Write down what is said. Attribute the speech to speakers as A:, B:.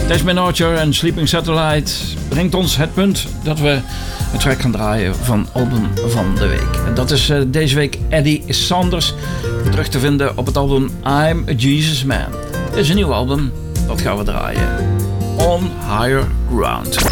A: Desmond Archer en Sleeping Satellite brengt ons het punt dat we het track gaan draaien van album van de week. En dat is deze week Eddie Sanders, terug te vinden op het album I'm a Jesus Man. Dit is een nieuw album, dat gaan we draaien. On Higher Ground.